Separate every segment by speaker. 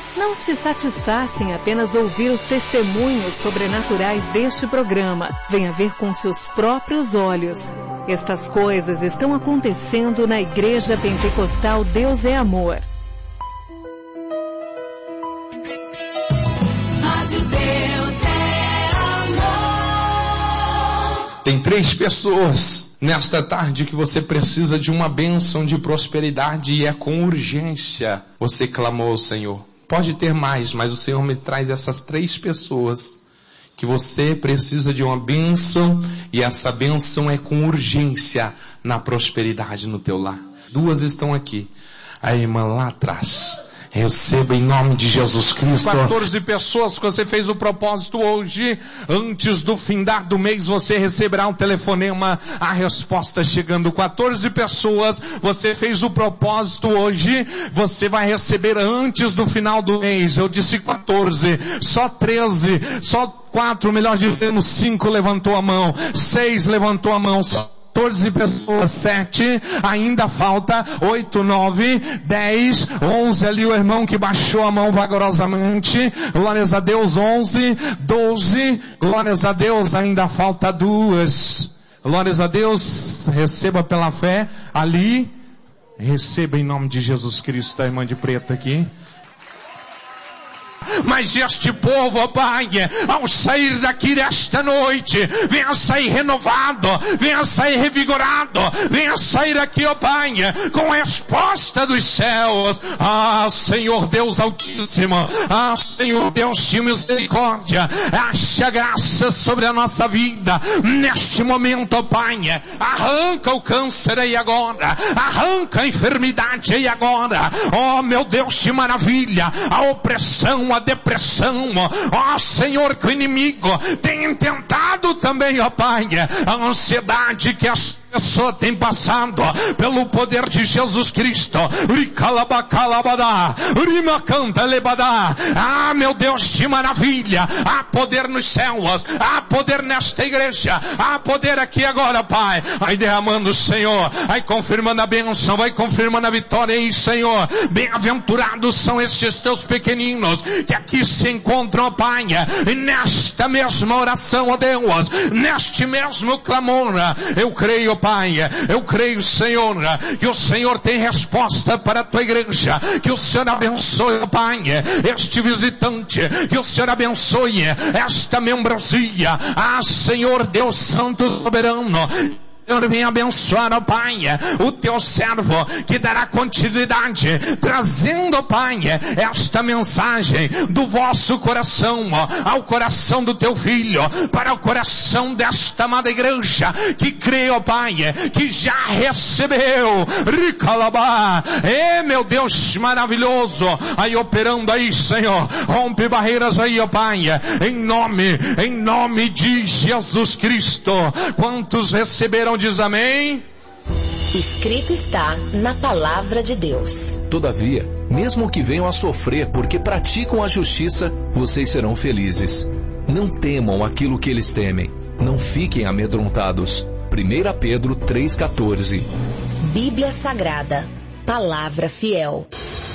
Speaker 1: Não se satisfaça em apenas ouvir os testemunhos sobrenaturais deste programa. Venha ver com seus próprios olhos. Estas coisas estão acontecendo na Igreja Pentecostal Deus é Amor.
Speaker 2: Rádio Deus é Amor.
Speaker 3: Tem 3 pessoas nesta tarde que você precisa de uma bênção de prosperidade e é com urgência. Você clamou ao Senhor. Pode ter mais, mas o Senhor me traz essas 3 pessoas que você precisa de uma bênção e essa bênção é com urgência na prosperidade no teu lar. 2 estão aqui. A irmã lá atrás. Receba em nome de Jesus Cristo. 14 pessoas que você fez o propósito hoje. Antes do findar do mês você receberá um telefonema, a resposta chegando. 14 pessoas, você fez o propósito hoje. Você vai receber antes do final do mês. Eu disse 14, só 13, só 4, melhor dizendo 5 levantou a mão, 6 levantou a mão, 14 pessoas, 7, ainda falta 8, 9, 10, 11, ali o irmão que baixou a mão vagarosamente, glórias a Deus, 11, 12, glórias a Deus, ainda falta 2, glórias a Deus, receba pela fé, ali, receba em nome de Jesus Cristo, a irmã de preto aqui. Mas este povo, ó Pai, ao sair daqui desta noite, venha sair renovado, venha sair revigorado, venha sair aqui, ó Pai, com a resposta dos céus. Ah, Senhor Deus Altíssimo, ah, Senhor Deus de misericórdia, acha graça sobre a nossa vida, neste momento, ó Pai, arranca o câncer aí agora, arranca a enfermidade aí agora, ó meu Deus de maravilha, a opressão, a depressão, ó Senhor, que o inimigo tem tentado também, ó Pai, a ansiedade que as pessoa tem passado pelo poder de Jesus Cristo. Ah, meu Deus de maravilha, há poder nos céus, há poder nesta igreja, há poder aqui agora, Pai. Vai derramando, Senhor, vai confirmando a bênção, vai confirmando a vitória aí, Senhor. Bem-aventurados são estes teus pequeninos que aqui se encontram, Pai, e nesta mesma oração, ó Deus, neste mesmo clamor, eu creio, Pai, eu creio, Senhor, que o Senhor tem resposta para a tua igreja, que o Senhor abençoe, Pai, este visitante, que o Senhor abençoe esta membresia, ah, Senhor Deus Santo Soberano, Senhor, vem abençoar, ó Pai, o teu servo, que dará continuidade, trazendo, ó Pai, esta mensagem do vosso coração, ao coração do teu filho, para o coração desta amada igreja, que crê, ó Pai, que já recebeu, Ricalabá, meu Deus maravilhoso, aí operando aí, Senhor, rompe barreiras aí, ó Pai, em nome de Jesus Cristo. Quantos receberam? Diz amém.
Speaker 4: Escrito está na palavra de Deus.
Speaker 5: Todavia, mesmo que venham a sofrer porque praticam a justiça, vocês serão felizes. Não temam aquilo que eles temem. Não fiquem amedrontados. 1 Pedro 3,14.
Speaker 4: Bíblia Sagrada, palavra fiel.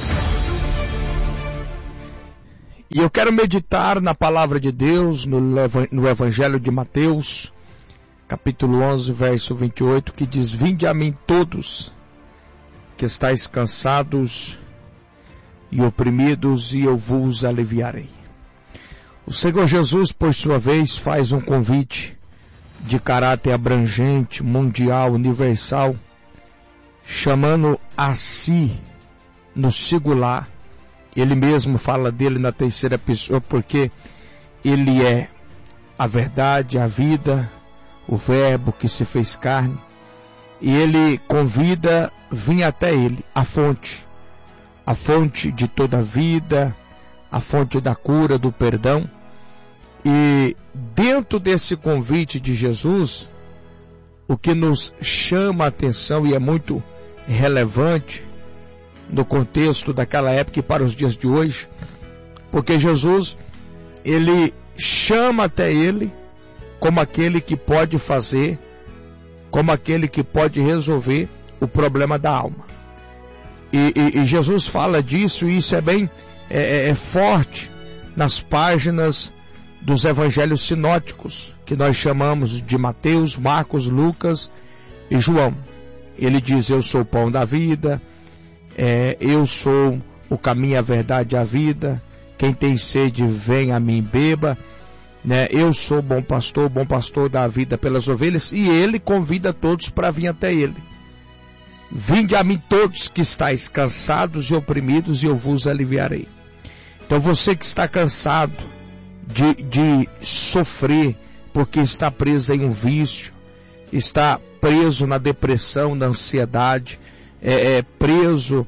Speaker 6: E eu quero meditar na palavra de Deus, no Evangelho de Mateus, capítulo 11, verso 28, que diz: Vinde a mim todos que estáis cansados e oprimidos, e eu vos aliviarei. O Senhor Jesus, por sua vez, faz um convite de caráter abrangente, mundial, universal, chamando a si no singular. Ele mesmo fala dele na terceira pessoa, porque ele é a verdade, a vida, o verbo que se fez carne, e ele convida, vim até ele, a fonte de toda a vida, a fonte da cura, do perdão. E dentro desse convite de Jesus, o que nos chama a atenção e é muito relevante no contexto daquela época e para os dias de hoje, porque Jesus, ele chama até ele como aquele que pode fazer, como aquele que pode resolver o problema da alma. E Jesus fala disso, e isso é bem forte nas páginas dos evangelhos sinóticos, que nós chamamos de Mateus, Marcos, Lucas e João. Ele diz: eu sou o pão da vida, eu sou o caminho, a verdade e a vida, quem tem sede vem a mim beba, né? Eu sou o bom pastor dá a vida pelas ovelhas, e ele convida todos para vir até ele. Vinde a mim todos que estáis cansados e oprimidos, e eu vos aliviarei. Então você que está cansado de sofrer, porque está preso em um vício, está preso na depressão, na ansiedade, preso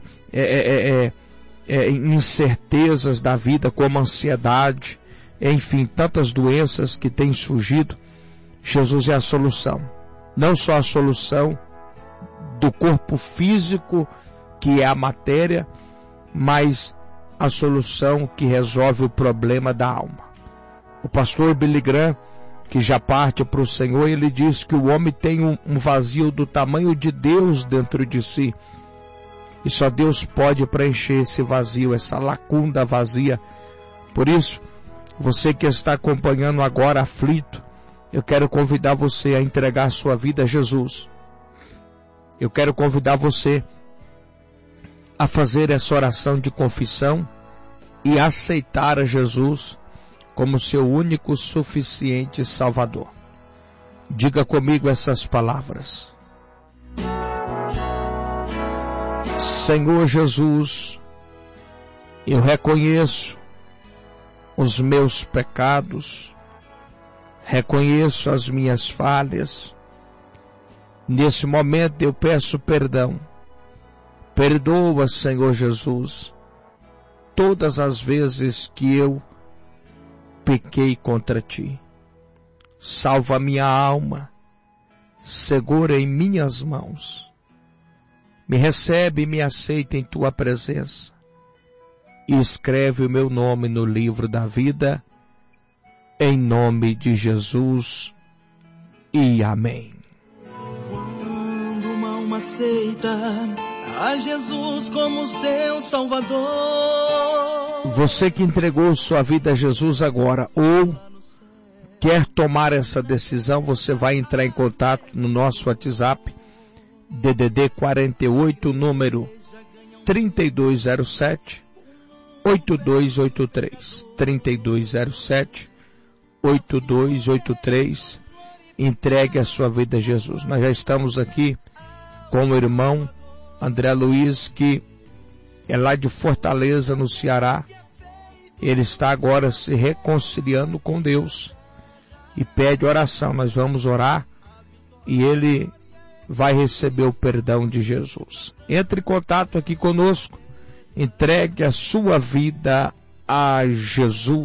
Speaker 6: em incertezas da vida, como ansiedade, enfim, tantas doenças que têm surgido, Jesus é a solução. Não só a solução do corpo físico, que é a matéria, mas a solução que resolve o problema da alma. O pastor Billy Graham, que já parte para o Senhor, ele diz que o homem tem um vazio do tamanho de Deus dentro de si, e só Deus pode preencher esse vazio, essa lacuna vazia. Por isso, você que está acompanhando agora aflito, eu quero convidar você a entregar sua vida a Jesus. Eu quero convidar você a fazer essa oração de confissão e aceitar a Jesus como seu único, suficiente Salvador. Diga comigo essas palavras: Senhor Jesus, eu reconheço os meus pecados, reconheço as minhas falhas. Nesse momento eu peço perdão. Perdoa, Senhor Jesus, todas as vezes que eu pequei contra Ti. Salva minha alma, segura em minhas mãos. Me recebe e me aceita em Tua presença. E escreve o meu nome no livro da vida, em nome de Jesus, e amém.
Speaker 7: Quando uma alma aceita a Jesus como seu Salvador.
Speaker 6: Você que entregou sua vida a Jesus agora, ou quer tomar essa decisão, você vai entrar em contato no nosso WhatsApp, DDD 48, número 3207-8283. 3207-8283. Entregue a sua vida a Jesus. Nós já estamos aqui com o irmão André Luiz, que é lá de Fortaleza, no Ceará. Ele está agora se reconciliando com Deus e pede oração. Nós vamos orar e ele vai receber o perdão de Jesus. Entre em contato aqui conosco, entregue a sua vida a Jesus.